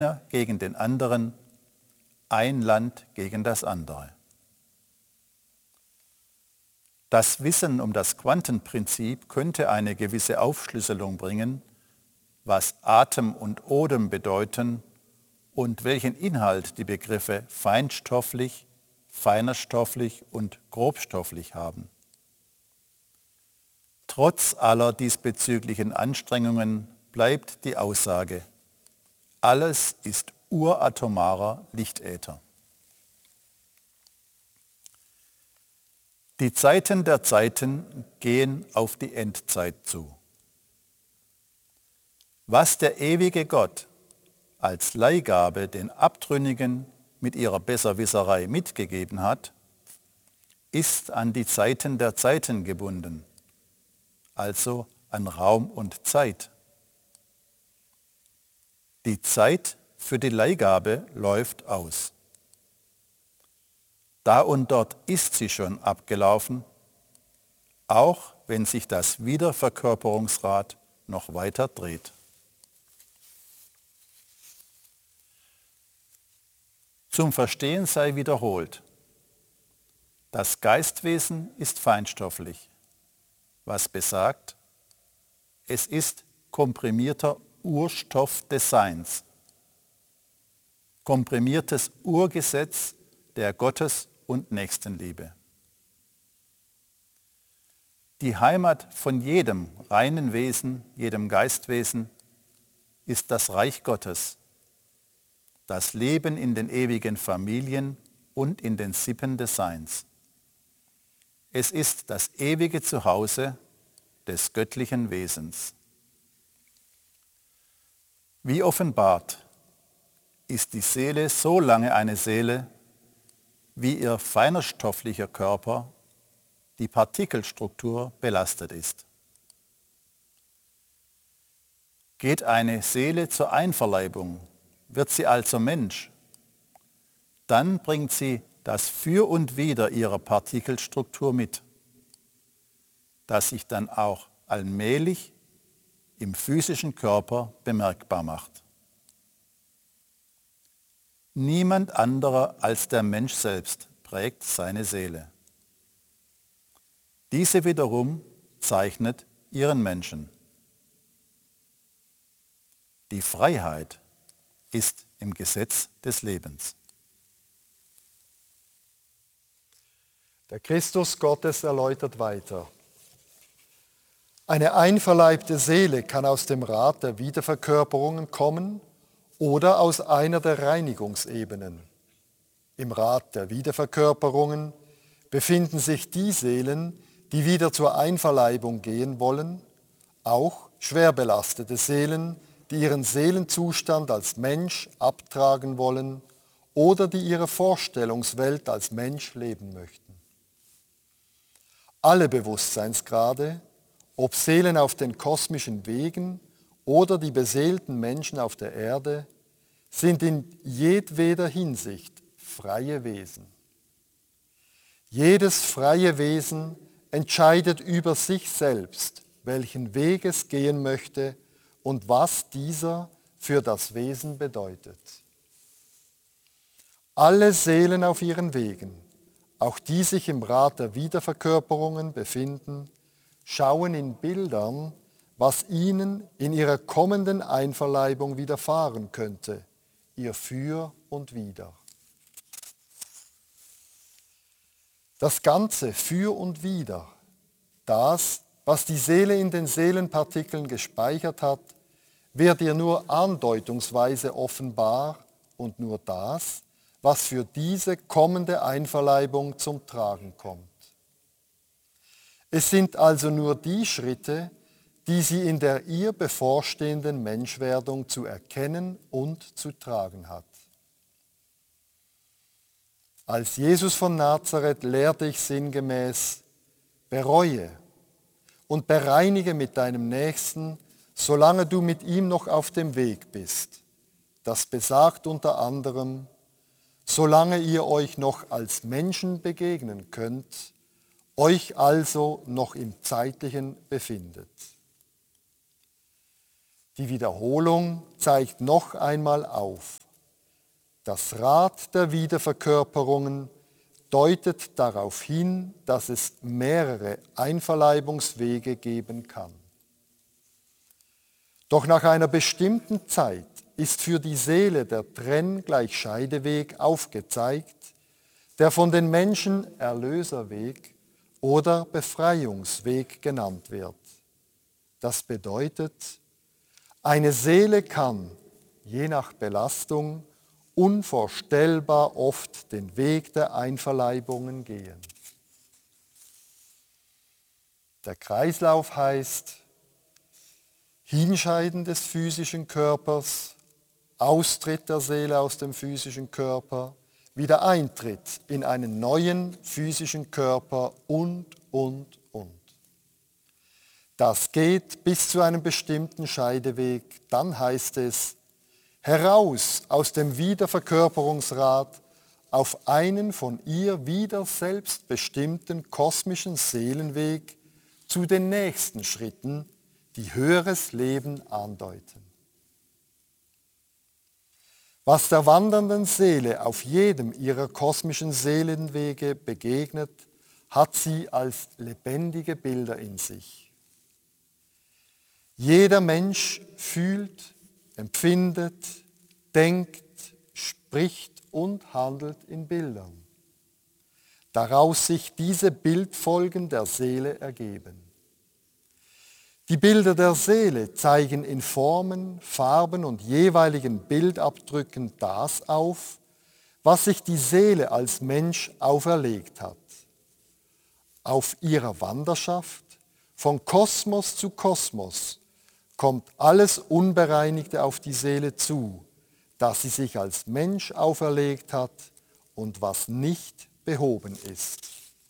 gegen den anderen, ein Land gegen das andere. Das Wissen um das Quantenprinzip könnte eine gewisse Aufschlüsselung bringen, was Atem und Odem bedeuten und welchen Inhalt die Begriffe feinstofflich, feinerstofflich und grobstofflich haben. Trotz aller diesbezüglichen Anstrengungen bleibt die Aussage: Alles ist uratomarer Lichtäther. Die Zeiten der Zeiten gehen auf die Endzeit zu. Was der ewige Gott als Leihgabe den Abtrünnigen mit ihrer Besserwisserei mitgegeben hat, ist an die Zeiten der Zeiten gebunden, also an Raum und Zeit. Die Zeit für die Leihgabe läuft aus. Da und dort ist sie schon abgelaufen, auch wenn sich das Wiederverkörperungsrad noch weiter dreht. Zum Verstehen sei wiederholt: Das Geistwesen ist feinstofflich, was besagt, es ist komprimierter Urstoff des Seins, komprimiertes Urgesetz der Gottes- und Nächstenliebe. Die Heimat von jedem reinen Wesen, jedem Geistwesen, ist das Reich Gottes, das Leben in den ewigen Familien und in den Sippen des Seins. Es ist das ewige Zuhause des göttlichen Wesens. Wie offenbart ist die Seele so lange eine Seele, wie ihr feinerstofflicher Körper, die Partikelstruktur, belastet ist. Geht eine Seele zur Einverleibung, wird sie also Mensch, dann bringt sie das Für und Wider ihrer Partikelstruktur mit, das sich dann auch allmählich im physischen Körper bemerkbar macht. Niemand anderer als der Mensch selbst prägt seine Seele. Diese wiederum zeichnet ihren Menschen. Die Freiheit ist im Gesetz des Lebens. Der Christus Gottes erläutert weiter: Eine einverleibte Seele kann aus dem Rat der Wiederverkörperungen kommen oder aus einer der Reinigungsebenen. Im Rat der Wiederverkörperungen befinden sich die Seelen, die wieder zur Einverleibung gehen wollen, auch schwer belastete Seelen, die ihren Seelenzustand als Mensch abtragen wollen oder die ihre Vorstellungswelt als Mensch leben möchten. Alle Bewusstseinsgrade, ob Seelen auf den kosmischen Wegen oder die beseelten Menschen auf der Erde, sind in jedweder Hinsicht freie Wesen. Jedes freie Wesen entscheidet über sich selbst, welchen Weg es gehen möchte und was dieser für das Wesen bedeutet. Alle Seelen auf ihren Wegen, auch die sich im Rat der Wiederverkörperungen befinden, schauen in Bildern, was ihnen in ihrer kommenden Einverleibung widerfahren könnte, ihr Für und Wider. Das ganze Für und Wider, das, was die Seele in den Seelenpartikeln gespeichert hat, wird ihr nur andeutungsweise offenbar und nur das, was für diese kommende Einverleibung zum Tragen kommt. Es sind also nur die Schritte, die sie in der ihr bevorstehenden Menschwerdung zu erkennen und zu tragen hat. Als Jesus von Nazareth lehrte ich sinngemäß: Bereue und bereinige mit deinem Nächsten, solange du mit ihm noch auf dem Weg bist. Das besagt unter anderem: Solange ihr euch noch als Menschen begegnen könnt, euch also noch im Zeitlichen befindet. Die Wiederholung zeigt noch einmal auf: Das Rad der Wiederverkörperungen deutet darauf hin, dass es mehrere Einverleibungswege geben kann. Doch nach einer bestimmten Zeit ist für die Seele der Trenn-gleich-Scheideweg aufgezeigt, der von den Menschen Erlöserweg oder Befreiungsweg genannt wird. Das bedeutet, eine Seele kann, je nach Belastung, unvorstellbar oft den Weg der Einverleibungen gehen. Der Kreislauf heißt Hinscheiden des physischen Körpers, Austritt der Seele aus dem physischen Körper, wieder Eintritt in einen neuen physischen Körper und. Das geht bis zu einem bestimmten Scheideweg. Dann heißt es, heraus aus dem Wiederverkörperungsrad auf einen von ihr wieder selbstbestimmten kosmischen Seelenweg zu den nächsten Schritten, die höheres Leben andeuten. Was der wandernden Seele auf jedem ihrer kosmischen Seelenwege begegnet, hat sie als lebendige Bilder in sich. Jeder Mensch fühlt, empfindet, denkt, spricht und handelt in Bildern. Daraus sich diese Bildfolgen der Seele ergeben. Die Bilder der Seele zeigen in Formen, Farben und jeweiligen Bildabdrücken das auf, was sich die Seele als Mensch auferlegt hat. Auf ihrer Wanderschaft von Kosmos zu Kosmos kommt alles Unbereinigte auf die Seele zu, das sie sich als Mensch auferlegt hat und was nicht behoben ist.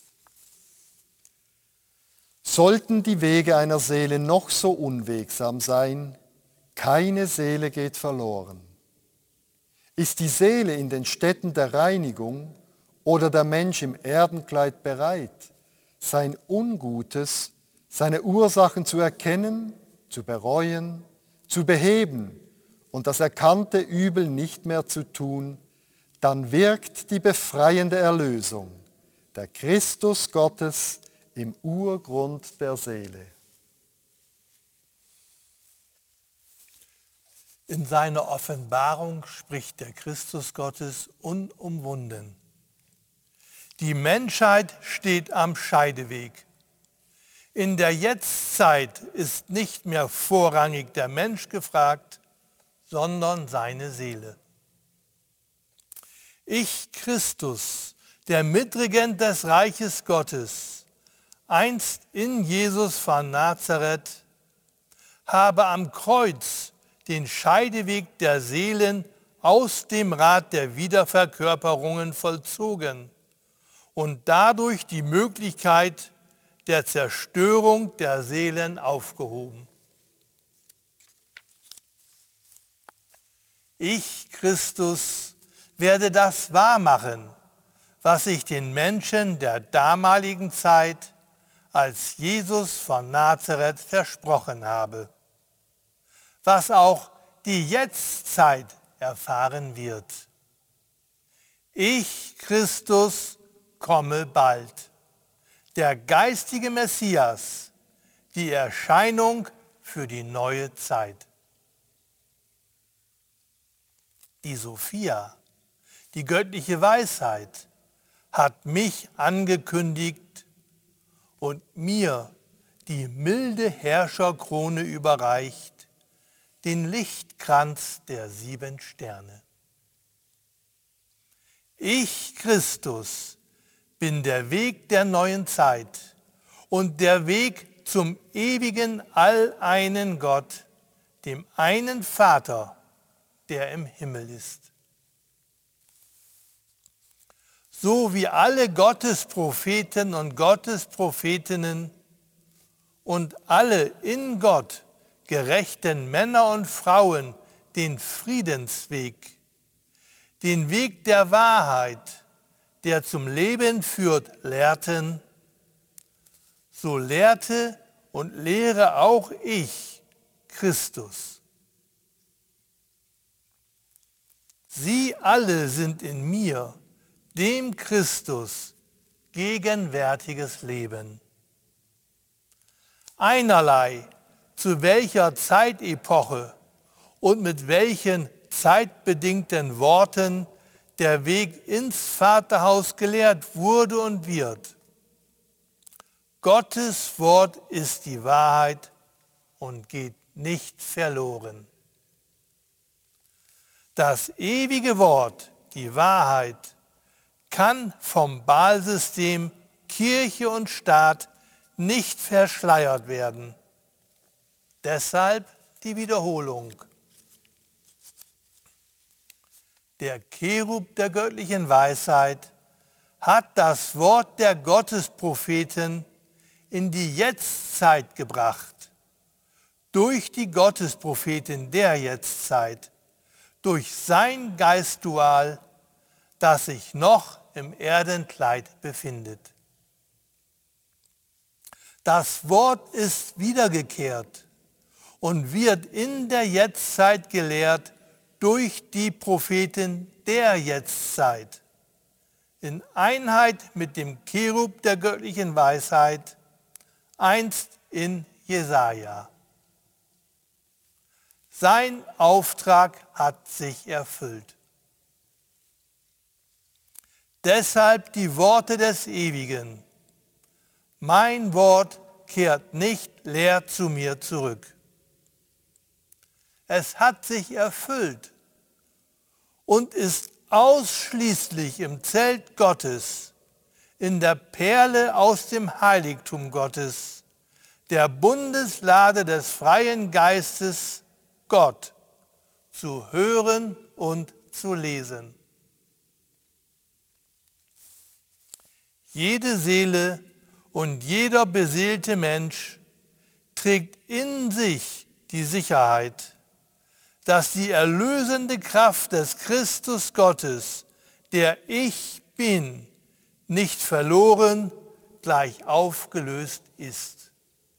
Sollten die Wege einer Seele noch so unwegsam sein, keine Seele geht verloren. Ist die Seele in den Städten der Reinigung oder der Mensch im Erdenkleid bereit, sein Ungutes, seine Ursachen zu erkennen, zu bereuen, zu beheben und das erkannte Übel nicht mehr zu tun, dann wirkt die befreiende Erlösung, der Christus Gottes, im Urgrund der Seele. In seiner Offenbarung spricht der Christus Gottes unumwunden. Die Menschheit steht am Scheideweg. In der Jetztzeit ist nicht mehr vorrangig der Mensch gefragt, sondern seine Seele. Ich, Christus, der Mitregent des Reiches Gottes, einst in Jesus von Nazareth, habe am Kreuz den Scheideweg der Seelen aus dem Rad der Wiederverkörperungen vollzogen und dadurch die Möglichkeit der Zerstörung der Seelen aufgehoben. Ich, Christus, werde das wahrmachen, was ich den Menschen der damaligen Zeit als Jesus von Nazareth versprochen habe, was auch die Jetztzeit erfahren wird. Ich, Christus, komme bald. Der geistige Messias, die Erscheinung für die neue Zeit. Die Sophia, die göttliche Weisheit, hat mich angekündigt und mir die milde Herrscherkrone überreicht, den Lichtkranz der 7 Sterne. Ich, Christus, bin der Weg der neuen Zeit und der Weg zum ewigen alleinen Gott, dem einen Vater, der im Himmel ist. So wie alle Gottespropheten und Gottesprophetinnen und alle in Gott gerechten Männer und Frauen den Friedensweg, den Weg der Wahrheit, der zum Leben führt, lehrten, so lehrte und lehre auch ich, Christus, Sie alle sind in mir, dem Christus, gegenwärtiges Leben. Einerlei, zu welcher Zeitepoche und mit welchen zeitbedingten Worten der Weg ins Vaterhaus gelehrt wurde und wird. Gottes Wort ist die Wahrheit und geht nicht verloren. Das ewige Wort, die Wahrheit, kann vom Baalsystem Kirche und Staat nicht verschleiert werden. Deshalb die Wiederholung. Der Cherub der göttlichen Weisheit hat das Wort der Gottespropheten in die Jetztzeit gebracht, durch die Gottespropheten der Jetztzeit, durch sein Geistdual, das sich noch im Erdenkleid befindet. Das Wort ist wiedergekehrt und wird in der Jetztzeit gelehrt durch die Propheten der Jetztzeit, in Einheit mit dem Cherub der göttlichen Weisheit, einst in Jesaja. Sein Auftrag hat sich erfüllt. Deshalb die Worte des Ewigen. Mein Wort kehrt nicht leer zu mir zurück. Es hat sich erfüllt und ist ausschließlich im Zelt Gottes, in der Perle aus dem Heiligtum Gottes, der Bundeslade des freien Geistes, Gott, zu hören und zu lesen. Jede Seele und jeder beseelte Mensch trägt in sich die Sicherheit, dass die erlösende Kraft des Christus Gottes, der Ich Bin, nicht verloren, gleich aufgelöst ist.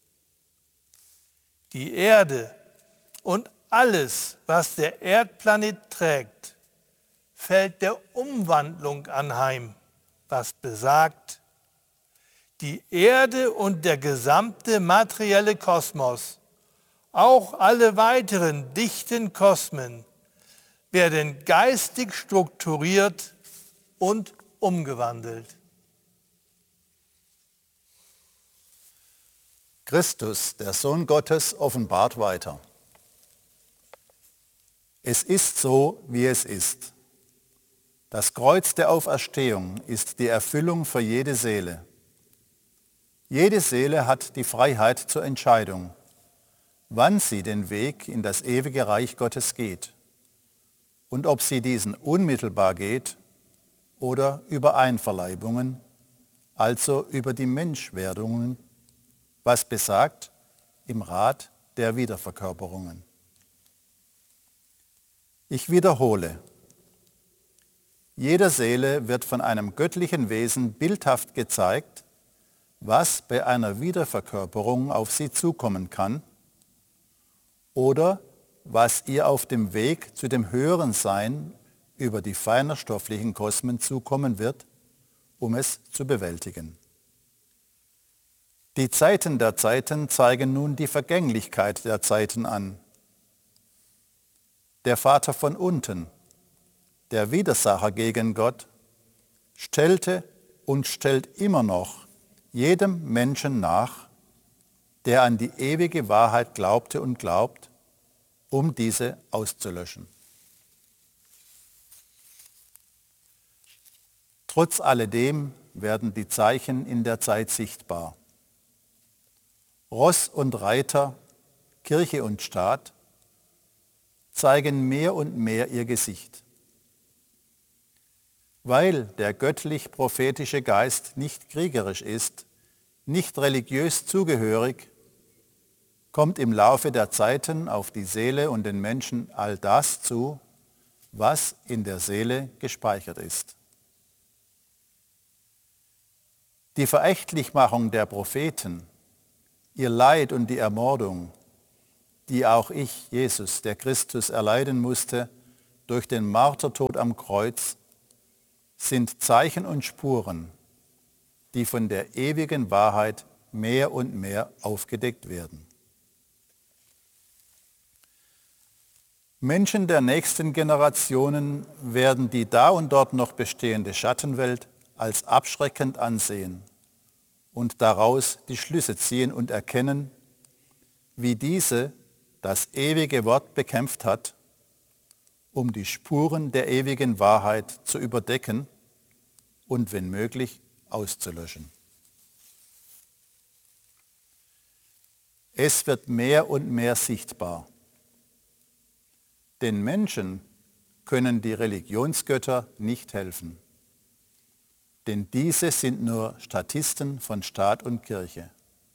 Die Erde und alles, was der Erdplanet trägt, fällt der Umwandlung anheim, was besagt, die Erde und der gesamte materielle Kosmos, auch alle weiteren dichten Kosmen, werden geistig strukturiert und umgewandelt. Christus, der Sohn Gottes, offenbart weiter. Es ist so, wie es ist. Das Kreuz der Auferstehung ist die Erfüllung für jede Seele. Jede Seele hat die Freiheit zur Entscheidung, wann sie den Weg in das ewige Reich Gottes geht und ob sie diesen unmittelbar geht oder über Einverleibungen, also über die Menschwerdungen, was besagt im Rat der Wiederverkörperungen. Ich wiederhole, jeder Seele wird von einem göttlichen Wesen bildhaft gezeigt, was bei einer Wiederverkörperung auf sie zukommen kann oder was ihr auf dem Weg zu dem höheren Sein über die feinerstofflichen Kosmen zukommen wird, um es zu bewältigen. Die Zeiten der Zeiten zeigen nun die Vergänglichkeit der Zeiten an. Der Vater von unten, der Widersacher gegen Gott, stellte und stellt immer noch jedem Menschen nach, der an die ewige Wahrheit glaubte und glaubt, um diese auszulöschen. Trotz alledem werden die Zeichen in der Zeit sichtbar. Ross und Reiter, Kirche und Staat zeigen mehr und mehr ihr Gesicht. Weil der göttlich-prophetische Geist nicht kriegerisch ist, nicht religiös zugehörig, kommt im Laufe der Zeiten auf die Seele und den Menschen all das zu, was in der Seele gespeichert ist. Die Verächtlichmachung der Propheten, ihr Leid und die Ermordung, die auch ich, Jesus, der Christus, erleiden musste, durch den Martertod am Kreuz sind Zeichen und Spuren, die von der ewigen Wahrheit mehr und mehr aufgedeckt werden. Menschen der nächsten Generationen werden die da und dort noch bestehende Schattenwelt als abschreckend ansehen und daraus die Schlüsse ziehen und erkennen, wie diese das ewige Wort bekämpft hat, um die Spuren der ewigen Wahrheit zu überdecken und wenn möglich auszulöschen. Es wird mehr und mehr sichtbar. Den Menschen können die Religionsgötter nicht helfen, denn diese sind nur Statisten von Staat und Kirche.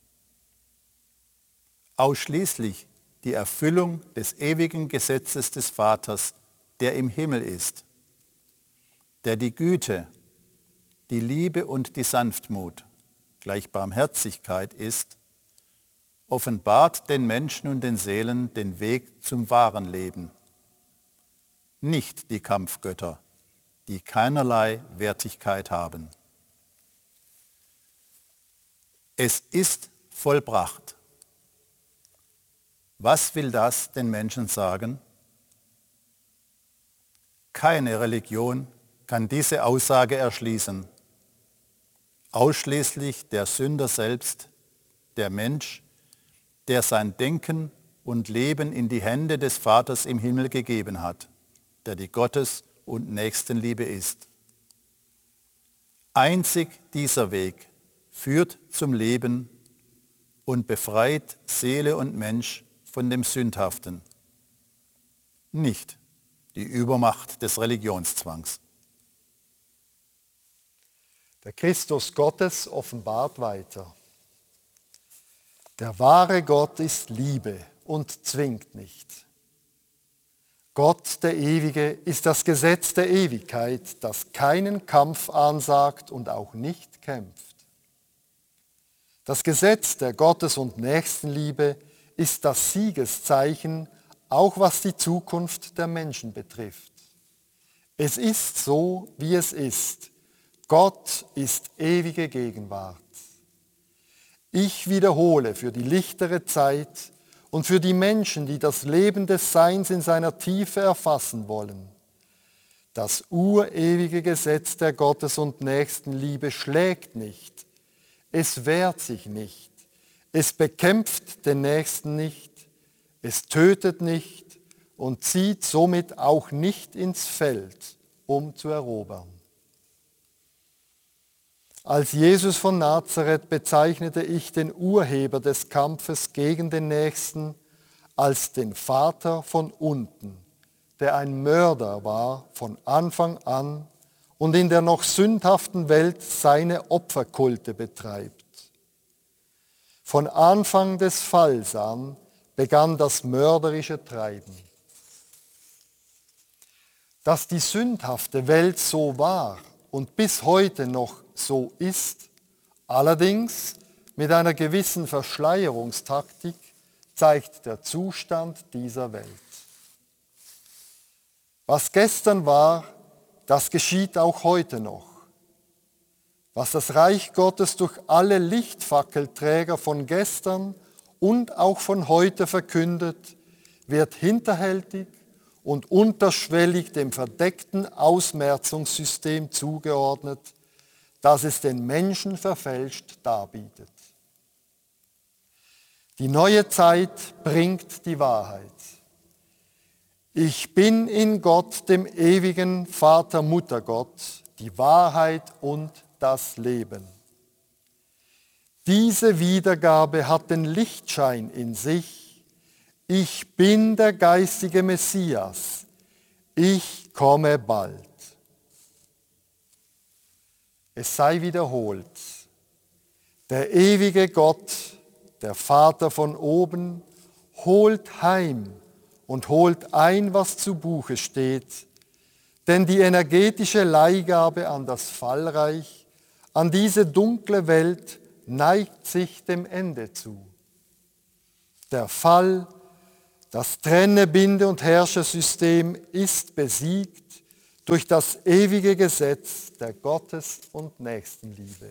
Ausschließlich die Erfüllung des ewigen Gesetzes des Vaters, der im Himmel ist, der die Güte, die Liebe und die Sanftmut, gleich Barmherzigkeit ist, offenbart den Menschen und den Seelen den Weg zum wahren Leben. Nicht die Kampfgötter, die keinerlei Wertigkeit haben. Es ist vollbracht. Was will das den Menschen sagen? Keine Religion kann diese Aussage erschließen. Ausschließlich der Sünder selbst, der Mensch, der sein Denken und Leben in die Hände des Vaters im Himmel gegeben hat, der die Gottes- und Nächstenliebe ist. Einzig dieser Weg führt zum Leben und befreit Seele und Mensch von dem Sündhaften, nicht die Übermacht des Religionszwangs. Der Christus Gottes offenbart weiter. Der wahre Gott ist Liebe und zwingt nicht. Gott, der Ewige, ist das Gesetz der Ewigkeit, das keinen Kampf ansagt und auch nicht kämpft. Das Gesetz der Gottes- und Nächstenliebe ist das Siegeszeichen, auch was die Zukunft der Menschen betrifft. Es ist so, wie es ist. Gott ist ewige Gegenwart. Ich wiederhole für die lichtere Zeit und für die Menschen, die das Leben des Seins in seiner Tiefe erfassen wollen. Das urewige Gesetz der Gottes- und Nächstenliebe schlägt nicht. Es wehrt sich nicht. Es bekämpft den Nächsten nicht. Es tötet nicht und zieht somit auch nicht ins Feld, um zu erobern. Als Jesus von Nazareth bezeichnete ich den Urheber des Kampfes gegen den Nächsten als den Vater von unten, der ein Mörder war von Anfang an und in der noch sündhaften Welt seine Opferkulte betreibt. Von Anfang des Falls an begann das mörderische Treiben. Dass die sündhafte Welt so war und bis heute noch so ist, allerdings mit einer gewissen Verschleierungstaktik, zeigt der Zustand dieser Welt. Was gestern war, das geschieht auch heute noch. Was das Reich Gottes durch alle Lichtfackelträger von gestern und auch von heute verkündet, wird hinterhältig und unterschwellig dem verdeckten Ausmerzungssystem zugeordnet, das es den Menschen verfälscht darbietet. Die neue Zeit bringt die Wahrheit. Ich bin in Gott, dem ewigen Vater, Mutter Gott, die Wahrheit und das Leben. Diese Wiedergabe hat den Lichtschein in sich. Ich bin der geistige Messias. Ich komme bald. Es sei wiederholt. Der ewige Gott, der Vater von oben, holt heim und holt ein, was zu Buche steht. Denn die energetische Leihgabe an das Fallreich, an diese dunkle Welt, neigt sich dem Ende zu. Der Fall, Das Trenne-, Binde- und Herrschersystem ist besiegt durch das ewige Gesetz der Gottes- und Nächstenliebe.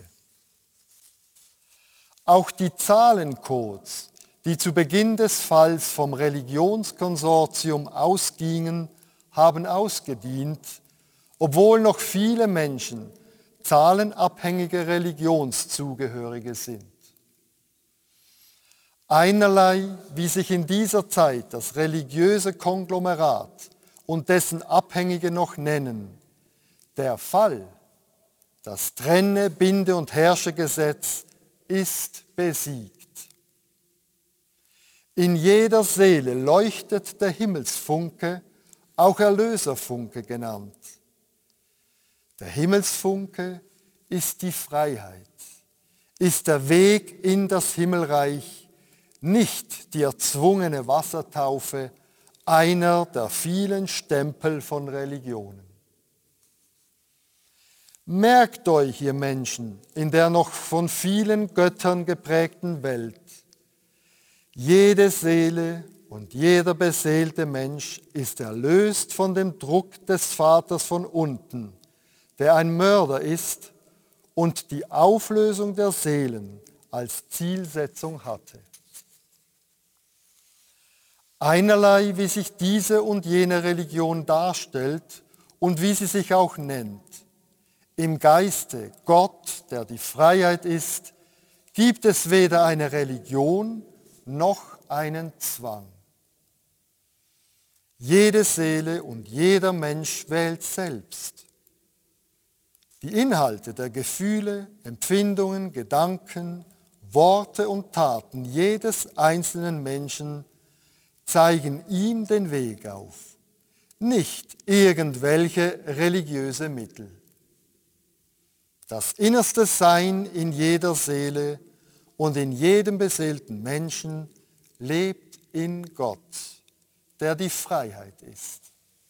Auch die Zahlencodes, die zu Beginn des Falls vom Religionskonsortium ausgingen, haben ausgedient, obwohl noch viele Menschen zahlenabhängige Religionszugehörige sind. Einerlei, wie sich in dieser Zeit das religiöse Konglomerat und dessen Abhängige noch nennen, der Fall, das Trenne-, Binde- und Herrschergesetz ist besiegt. In jeder Seele leuchtet der Himmelsfunke, auch Erlöserfunke genannt. Der Himmelsfunke ist die Freiheit, ist der Weg in das Himmelreich, nicht die erzwungene Wassertaufe, einer der vielen Stempel von Religionen. Merkt euch, ihr Menschen, in der noch von vielen Göttern geprägten Welt, jede Seele und jeder beseelte Mensch ist erlöst von dem Druck des Vaters von unten, der ein Mörder ist und die Auflösung der Seelen als Zielsetzung hatte. Einerlei, wie sich diese und jene Religion darstellt und wie sie sich auch nennt. Im Geiste Gott, der die Freiheit ist, gibt es weder eine Religion noch einen Zwang. Jede Seele und jeder Mensch wählt selbst. Die Inhalte der Gefühle, Empfindungen, Gedanken, Worte und Taten jedes einzelnen Menschen zeigen ihm den Weg auf, nicht irgendwelche religiöse Mittel. Das innerste Sein in jeder Seele und in jedem beseelten Menschen lebt in Gott, der die Freiheit ist.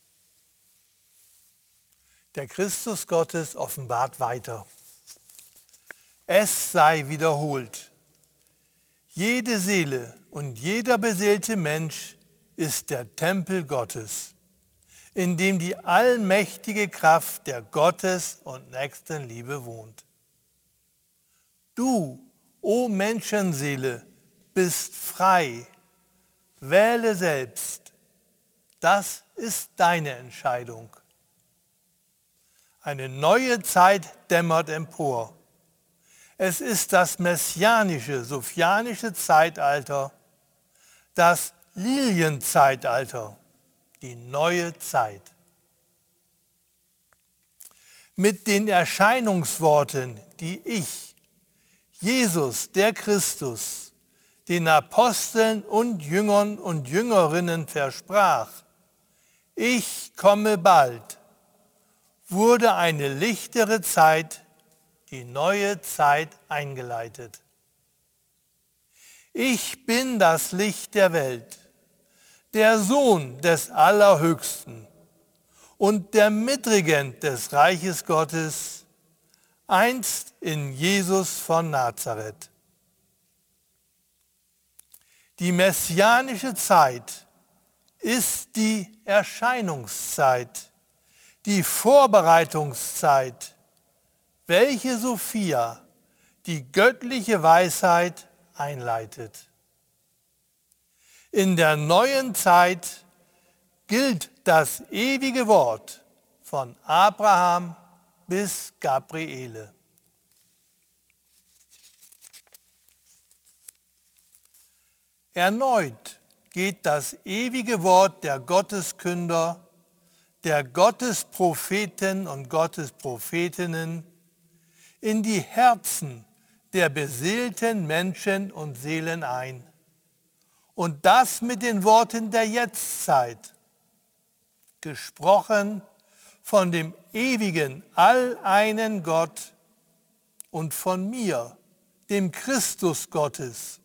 Der Christus Gottes offenbart weiter. Es sei wiederholt. Jede Seele und jeder beseelte Mensch ist der Tempel Gottes, in dem die allmächtige Kraft der Gottes- und Nächstenliebe wohnt. Du, o Menschenseele, bist frei. Wähle selbst. Das ist deine Entscheidung. Eine neue Zeit dämmert empor. Es ist das messianische, sophianische Zeitalter, das Lilienzeitalter, die neue Zeit. Mit den Erscheinungsworten, die ich, Jesus, der Christus, den Aposteln und Jüngern und Jüngerinnen versprach, ich komme bald, wurde eine lichtere Zeit, die neue Zeit eingeleitet. Ich bin das Licht der Welt, der Sohn des Allerhöchsten und der Mitregent des Reiches Gottes, einst in Jesus von Nazareth. Die messianische Zeit ist die Erscheinungszeit, die Vorbereitungszeit, welche Sophia, die göttliche Weisheit, einleitet. In der neuen Zeit gilt das ewige Wort von Abraham bis Gabriele. Erneut geht das ewige Wort der Gotteskünder, der Gottespropheten und Gottesprophetinnen in die Herzen der beseelten Menschen und Seelen ein. Und das mit den Worten der Jetztzeit, gesprochen von dem ewigen, alleinen Gott und von mir, dem Christus Gottes,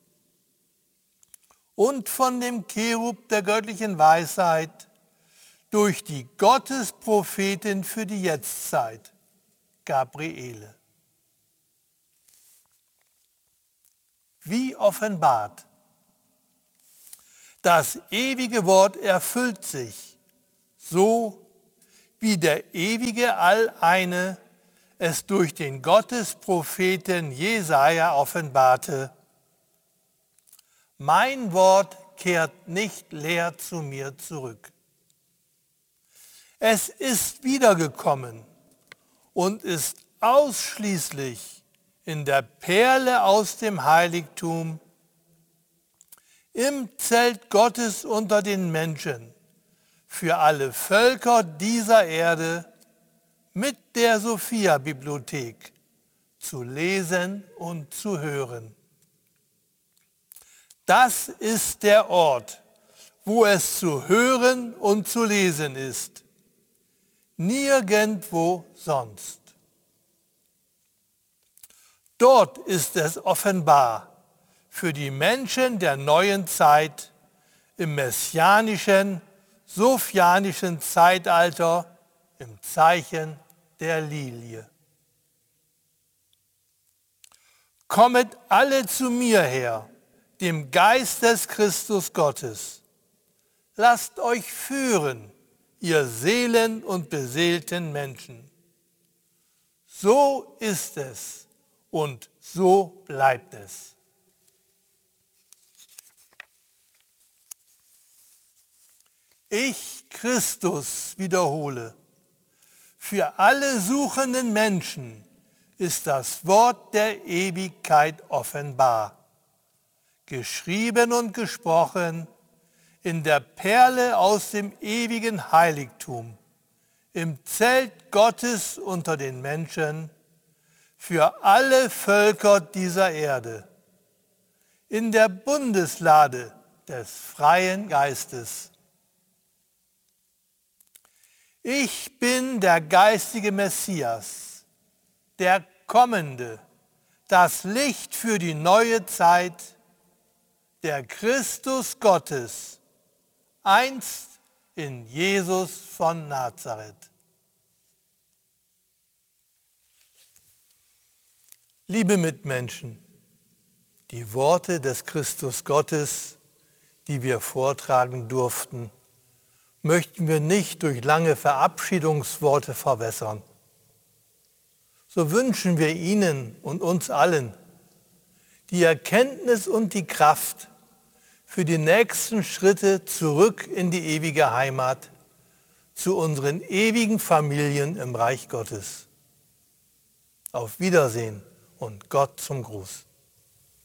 und von dem Cherub der göttlichen Weisheit durch die Gottesprophetin für die Jetztzeit, Gabriele. Wie offenbart. Das ewige Wort erfüllt sich, so wie der ewige Alleine es durch den Gottespropheten Jesaja offenbarte. Mein Wort kehrt nicht leer zu mir zurück. Es ist wiedergekommen und ist ausschließlich in der Perle aus dem Heiligtum, im Zelt Gottes unter den Menschen, für alle Völker dieser Erde mit der Sophia-Bibliothek zu lesen und zu hören. Das ist der Ort, wo es zu hören und zu lesen ist. Nirgendwo sonst. Dort ist es offenbar für die Menschen der neuen Zeit im messianischen, sophianischen Zeitalter im Zeichen der Lilie. Kommet alle zu mir her, dem Geist des Christus Gottes. Lasst euch führen, ihr Seelen und beseelten Menschen. So ist es und so bleibt es. Ich, Christus, wiederhole, für alle suchenden Menschen ist das Wort der Ewigkeit offenbar, geschrieben und gesprochen in der Perle aus dem ewigen Heiligtum, im Zelt Gottes unter den Menschen, für alle Völker dieser Erde, in der Bundeslade des freien Geistes. Ich bin der geistige Messias, der Kommende, das Licht für die neue Zeit, der Christus Gottes, einst in Jesus von Nazareth. Liebe Mitmenschen, die Worte des Christus Gottes, die wir vortragen durften, möchten wir nicht durch lange Verabschiedungsworte verwässern. So wünschen wir Ihnen und uns allen die Erkenntnis und die Kraft für die nächsten Schritte zurück in die ewige Heimat, zu unseren ewigen Familien im Reich Gottes. Auf Wiedersehen und Gott zum Gruß.